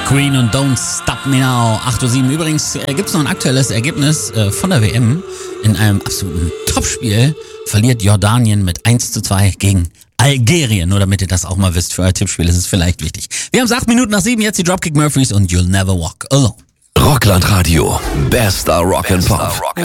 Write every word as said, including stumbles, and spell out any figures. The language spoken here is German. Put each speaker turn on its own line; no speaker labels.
Queen und Don't Stop Me Now, acht Uhr sieben. Übrigens äh, gibt es noch ein aktuelles Ergebnis äh, von der W M. In einem absoluten Topspiel verliert Jordanien mit eins zu zwei gegen Algerien. Nur damit ihr das auch mal wisst, für euer Tippspiel ist es vielleicht wichtig. Wir haben es acht Minuten nach sieben, jetzt die Dropkick Murphys und You'll Never Walk Alone.
Rockland Radio, bester Rock and Pop.